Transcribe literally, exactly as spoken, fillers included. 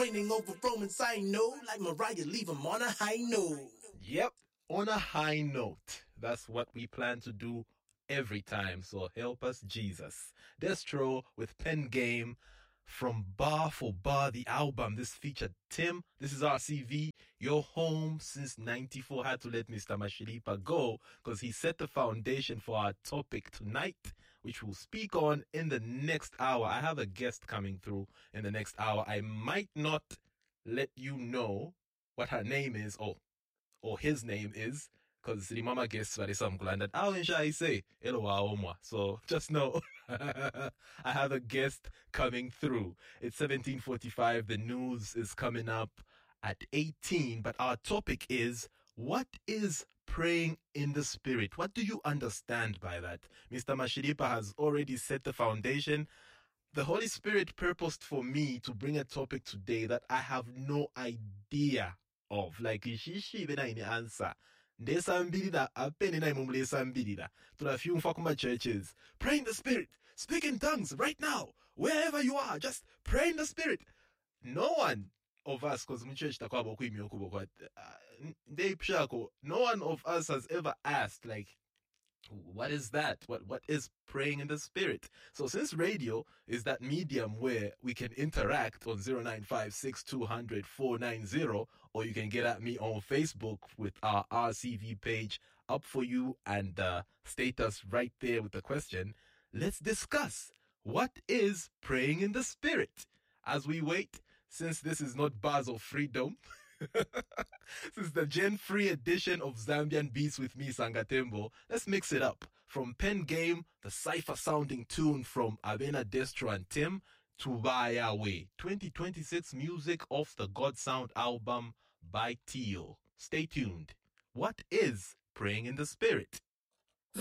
complaining over Romans, I know. Like Mariah, leave him on a high note. Yep, on a high note. That's what we plan to do every time. So help us, Jesus. Destro with Pen Game from Bar for Bar, the album. This featured Tim. This is R C V. Your home since ninety-four. Had to let Mister Mashiripa go because he set the foundation for our topic tonight, which we'll speak on in the next hour. I have a guest coming through in the next hour. I might not let you know what her name is or or his name is, because the mama guess what is some that I'll I say hello. So just know I have a guest coming through. It's seventeen forty-five. The news is coming up at eighteen, but our topic is, what is praying in the Spirit? What do you understand by that? Mister Mashiripa has already set the foundation. The Holy Spirit purposed for me to bring a topic today that I have no idea of. Like, ishishi bena ini answer. Ndesambirida, apeni na imumule sambirida. Tunafyumfa kuma churches. Pray in the Spirit. Speak in tongues right now. Wherever you are, just pray in the Spirit. No one of us, because my church takwabo kuimyokubo kwa, no one of us has ever asked, like, what is that? What What is praying in the Spirit? So since radio is that medium where we can interact on zero nine five six two zero zero four nine zero, or you can get at me on Facebook with our R C V page up for you and uh, status right there with the question. Let's discuss, what is praying in the Spirit? As we wait, since this is not Bars of Freedom, this is the Gen Free edition of Zambian Beats with me, Sangatembo. Let's mix it up. From Pen Game, the cipher sounding tune from Abena, Destro and Tim, to Vaya Way. twenty twenty-six music off the God Sound album by Teal. Stay tuned. What is praying in the Spirit?